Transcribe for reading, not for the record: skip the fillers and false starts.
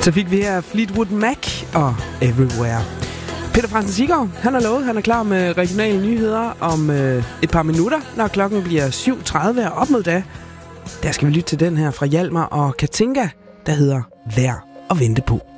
Så fik vi her Fleetwood Mac og Everywhere. Peter Fransen Siggaard, han har lovet, han er klar med regionale nyheder om et par minutter, når klokken bliver 7.30, og op mod da, der skal vi lytte til den her fra Hjalmar og Katinka, der hedder Værd at vente på.